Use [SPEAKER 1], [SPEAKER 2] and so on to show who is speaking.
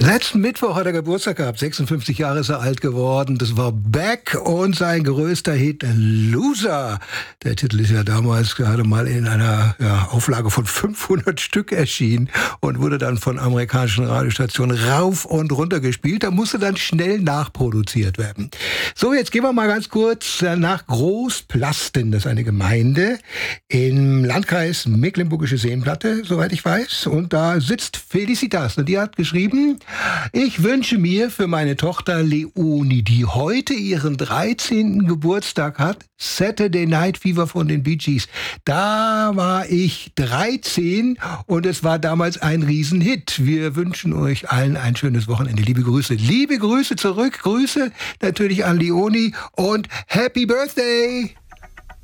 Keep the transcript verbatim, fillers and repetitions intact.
[SPEAKER 1] Letzten Mittwoch hat er Geburtstag gehabt, sechsundfünfzig Jahre ist er alt geworden. Das war Beck und sein größter Hit Loser. Der Titel ist ja damals gerade mal in einer ja, Auflage von fünfhundert Stück erschienen und wurde dann von amerikanischen Radiostationen rauf und runter gespielt. Da musste dann schnell nachproduziert werden. So, jetzt gehen wir mal ganz kurz nach Großplasten. Das ist eine Gemeinde im Landkreis Mecklenburgische Seenplatte, soweit ich weiß. Und da sitzt Felicitas und die hat geschrieben: Ich wünsche mir für meine Tochter Leonie, die heute ihren dreizehnten Geburtstag hat, Saturday Night Fever von den Bee Gees. Da war ich dreizehn und es war damals ein Riesenhit. Wir wünschen euch allen ein schönes Wochenende. Liebe Grüße. Liebe Grüße zurück. Grüße natürlich an Leonie und Happy Birthday!